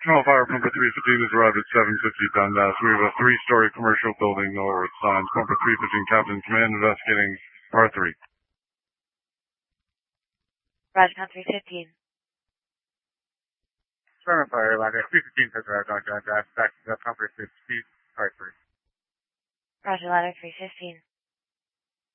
Small fire pumper 315 has arrived at 750 Dundas. We have a three-story commercial building over its signs. Pumper 315, Captain Command, investigating R3. Roger, 315. Small fire ladder 315 has arrived on Dundas. Back to the pumper 6 feet, R3. Roger, ladder 315.